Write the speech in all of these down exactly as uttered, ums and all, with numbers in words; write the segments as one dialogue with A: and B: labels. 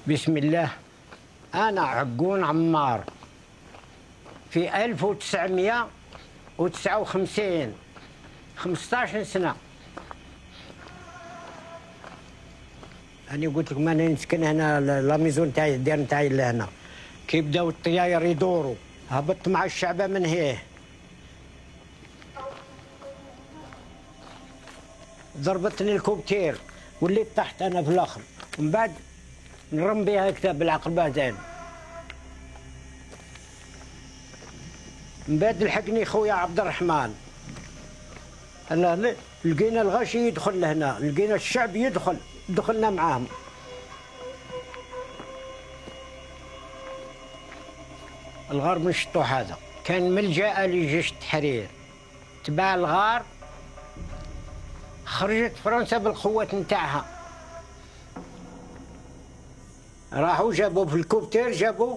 A: بسم الله. أنا عقون عمار في ألف وتسعمائة وتسعة وخمسين، خمسطاش سنة. أنا قلت لكم أنا نسكن هنا، لا ميزون تاعي الدار نتاعي لهنا. كي بداو الطياير يدوروا هبطت مع الشعب من هيه، ضربتني الكوبتير وليت تحت أنا في الآخر، ومن بعد نرم بها كتاب بالعقل زين. من بعد لحقني خويا عبد الرحمن، لقينا الغاشي يدخل لهنا، لقينا الشعب يدخل، دخلنا معاهم. الغار من الشطوح هذا كان ملجأ لجيش التحرير تبع الغار. خرجت فرنسا بالقوات نتاعها، راحوا جابوا في الكوبتير، جابوا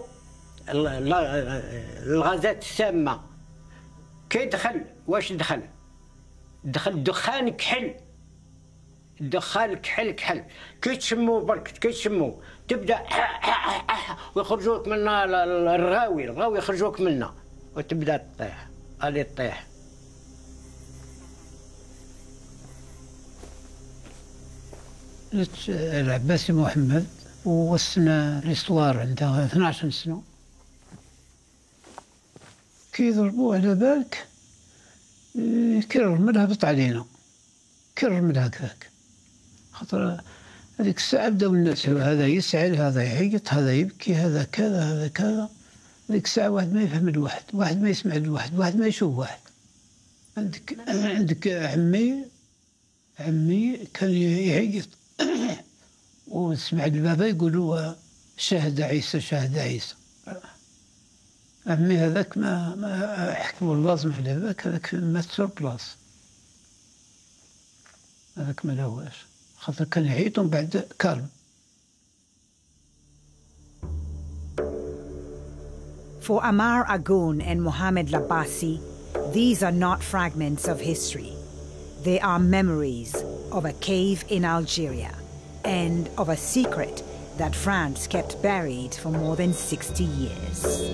A: الغازات السامة. كي دخل واش دخل؟ دخل دخان كحل، دخان كحل كحل. كي تشموه برك، كي تشموه تبدا ويخرجوك منا الرغاوي، الرغاوي يخرجوك منا وتبدا تطيح. الي تطيح.
B: العباسي محمد ووصلنا ليستوار عندها اثناش سنة. كي ضربوه على بالك كي الرمل هبط علينا، كي الرمل هكاك. خاطر هذيك الساعة بداو الناس هذا يسعل، هذا يعيط، هذا يبكي، هذا كذا، هذا كذا. هذيك الساعة واحد ما يفهم الواحد، واحد ما يسمع الواحد، واحد ما يشوف واحد. عندك عندك عمي عمي كان يعيط وسمع البابا يقولوا شاهد عيسى شاهد عيسى. عمي هذاك ما ما حكموا اللازم على ذاك، هذاك مات سور بلاص، هذاك ما لهواش، خاطر كان يعيط ومن بعد كالم.
C: For Ammar Agoon and Mohamed Labasi, these are not fragments of history. They are memories of a cave in Algeria and of a secret that France kept buried for more than sixty years.